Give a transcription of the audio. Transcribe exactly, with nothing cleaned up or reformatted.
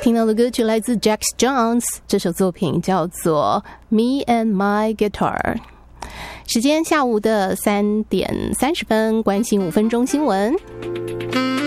听到的歌曲来自 Jax Jones， 这首作品叫做 Me and My Guitar。 时间下午的三点三十分，关心五分钟新闻。